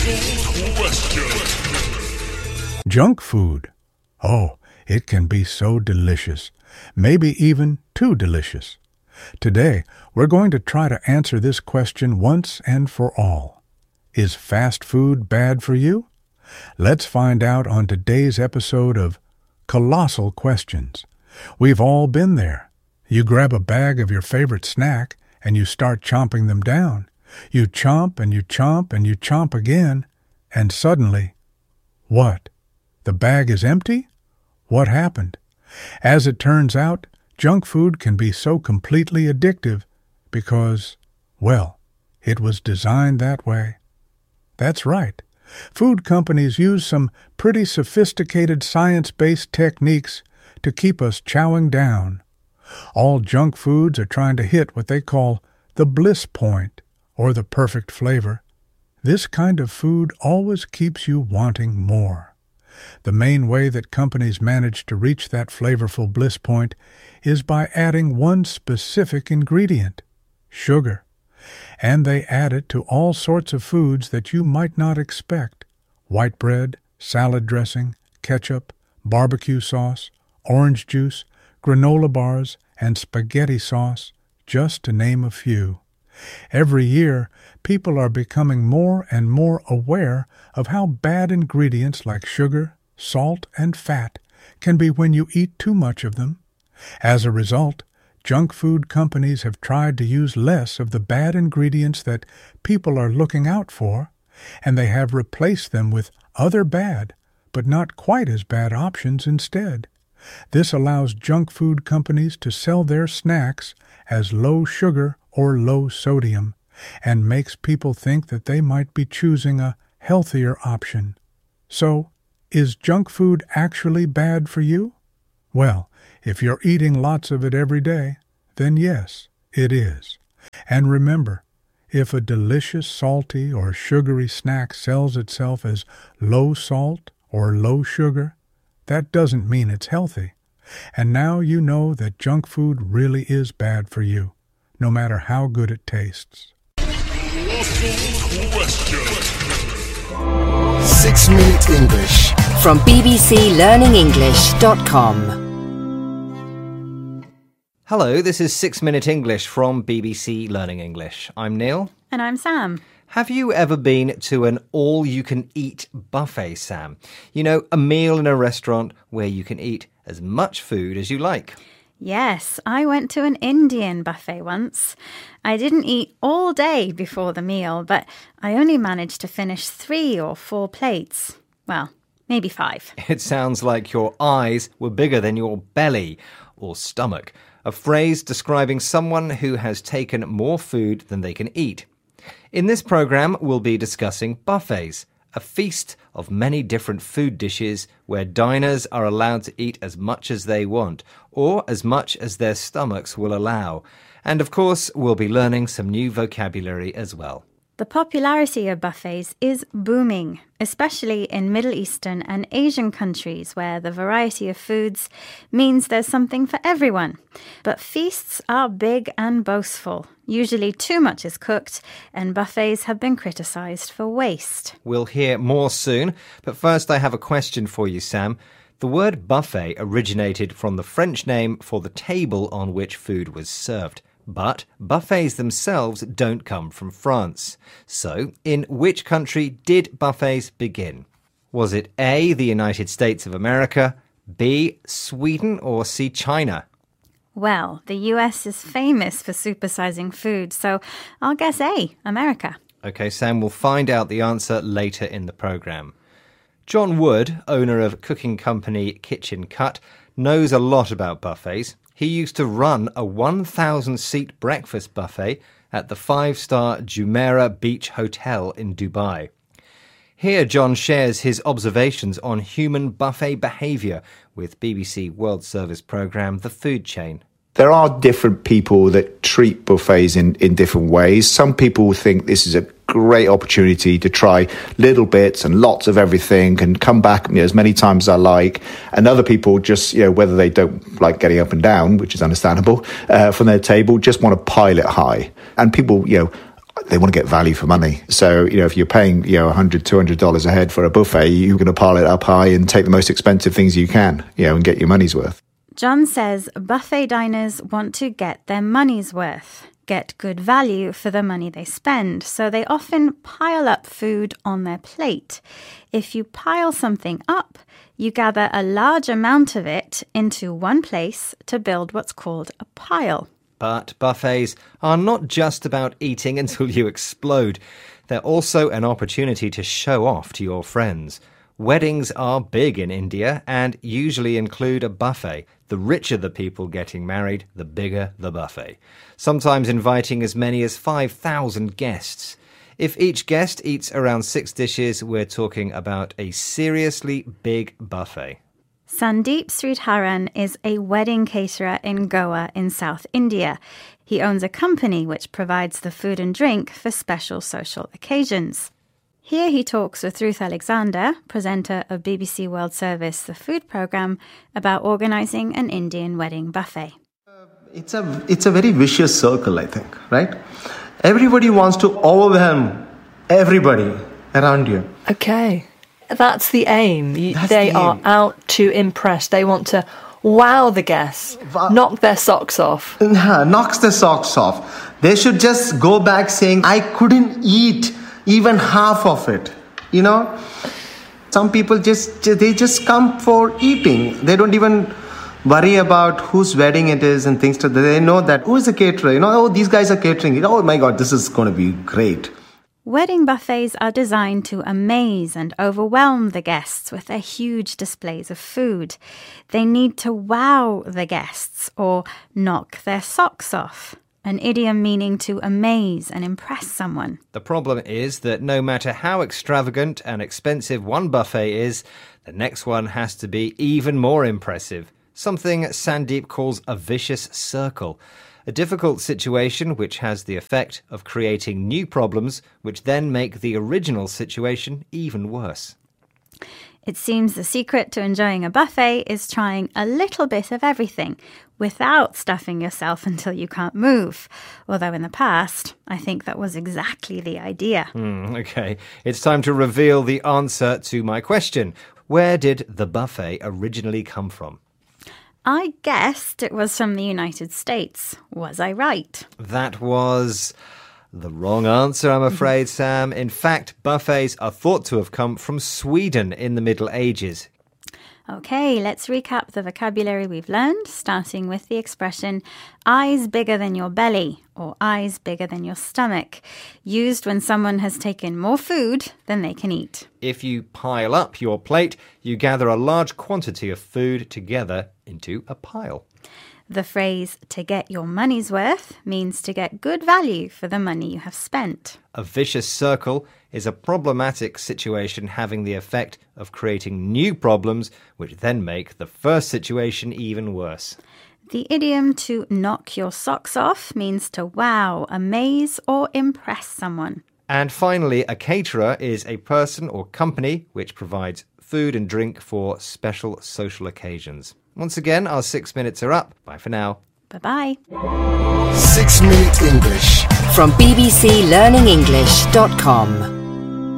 Junk food. Oh, it can be so delicious, maybe even too delicious. Today, we're going to try to answer this question once and for all. Is fast food bad for you? Let's find out on today's episode of Colossal Questions. We've all been there. You grab a bag of your favorite snack and you start chomping them down. You chomp and you chomp and you chomp again, and suddenly, what? The bag is empty? What happened? As it turns out, junk food can be so completely addictive because, well, it was designed that way. That's right. Food companies use some pretty sophisticated science-based techniques to keep us chowing down. All junk foods are trying to hit what they call the bliss point, or the perfect flavor. This kind of food always keeps you wanting more. The main way that companies manage to reach that flavorful bliss point is by adding one specific ingredient, sugar. And they add it to all sorts of foods that you might not expect: white bread, salad dressing, ketchup, barbecue sauce, orange juice, granola bars, and spaghetti sauce, just to name a few. Every year, people are becoming more and more aware of how bad ingredients like sugar, salt, and fat can be when you eat too much of them. As a result, junk food companies have tried to use less of the bad ingredients that people are looking out for, and they have replaced them with other bad, but not quite as bad options instead. This allows junk food companies to sell their snacks as low sugar or low sodium, and makes people think that they might be choosing a healthier option. So, is junk food actually bad for you? Well, if you're eating lots of it every day, then yes, it is. And remember, if a delicious salty or sugary snack sells itself as low salt or low sugar, that doesn't mean it's healthy. And now you know that junk food really is bad for you, no matter how good it tastes. 6-Minute English from bbclearningenglish.com. Hello, this is 6-Minute English from BBC Learning English. I'm Neil. And I'm Sam. Have you ever been to an all-you-can-eat buffet, Sam? You know, a meal in a restaurant where you can eat as much food as you like. Yes, I went to an Indian buffet once. I didn't eat all day before the meal, but I only managed to finish 3 or 4 plates. Well, maybe 5. It sounds like your eyes were bigger than your belly or stomach, a phrase describing someone who has taken more food than they can eat. In this programme, we'll be discussing buffets, a feast of many different food dishes where diners are allowed to eat as much as they want, or as much as their stomachs will allow. And of course, we'll be learning some new vocabulary as well. The popularity of buffets is booming, especially in Middle Eastern and Asian countries where the variety of foods means there's something for everyone. But feasts are big and boastful. Usually too much is cooked, and buffets have been criticised for waste. We'll hear more soon, but first I have a question for you, Sam. The word buffet originated from the French name for the table on which food was served. But buffets themselves don't come from France. So, in which country did buffets begin? Was it A, the United States of America, B, Sweden, or C, China? Well, the US is famous for supersizing food, so I'll guess A, America. OK, Sam, we'll find out the answer later in the programme. John Wood, owner of cooking company Kitchen Cut, knows a lot about buffets. He used to run a 1,000-seat breakfast buffet at the 5-star Jumeirah Beach Hotel in Dubai. Here, John shares his observations on human buffet behaviour with BBC World Service programme The Food Chain. There are different people that treat buffets in different ways. Some people think this is a great opportunity to try little bits and lots of everything and come back as many times as I like. And other people just, whether they don't like getting up and down, which is understandable, from their table, just want to pile it high. And people, they want to get value for money. So, if you're paying, $100, $200 a head for a buffet, you're going to pile it up high and take the most expensive things you can, and get your money's worth. John says buffet diners want to get their money's worth, get good value for the money they spend, so they often pile up food on their plate. If you pile something up, you gather a large amount of it into one place to build what's called a pile. But buffets are not just about eating until you explode. They're also an opportunity to show off to your friends. Weddings are big in India and usually include a buffet. The richer the people getting married, the bigger the buffet. Sometimes inviting as many as 5,000 guests. If each guest eats around 6 dishes, we're talking about a seriously big buffet. Sandeep Sridharan is a wedding caterer in Goa in South India. He owns a company which provides the food and drink for special social occasions. Here he talks with Ruth Alexander, presenter of BBC World Service The Food Programme, about organising an Indian wedding buffet. It's a very vicious circle, I think, right? Everybody wants to overwhelm everybody around you. Okay. That's the aim. They are out to impress. They want to wow the guests, knock their socks off. Knocks their socks off. They should just go back saying, I couldn't eat even half of it. Some people just come for eating. They don't even worry about whose wedding it is and things like that. They know that who is the caterer. These guys are catering. Oh my God, this is going to be great. Wedding buffets are designed to amaze and overwhelm the guests with their huge displays of food. They need to wow the guests or knock their socks off, an idiom meaning to amaze and impress someone. The problem is that no matter how extravagant and expensive one buffet is, the next one has to be even more impressive. Something Sandeep calls a vicious circle. A difficult situation which has the effect of creating new problems which then make the original situation even worse. It seems the secret to enjoying a buffet is trying a little bit of everything without stuffing yourself until you can't move. Although in the past, I think that was exactly the idea. Okay, it's time to reveal the answer to my question. Where did the buffet originally come from? I guessed it was from the United States. Was I right? That was the wrong answer, I'm afraid, Sam. In fact, buffets are thought to have come from Sweden in the Middle Ages. Okay, let's recap the vocabulary we've learned, starting with the expression eyes bigger than your belly or eyes bigger than your stomach, used when someone has taken more food than they can eat. If you pile up your plate, you gather a large quantity of food together into a pile. The phrase to get your money's worth means to get good value for the money you have spent. A vicious circle is a problematic situation having the effect of creating new problems which then make the first situation even worse. The idiom to knock your socks off means to wow, amaze or impress someone. And finally, a caterer is a person or company which provides food and drink for special social occasions. Once again, our 6 minutes are up. Bye for now. Bye-bye. 6 Minute English from bbclearningenglish.com.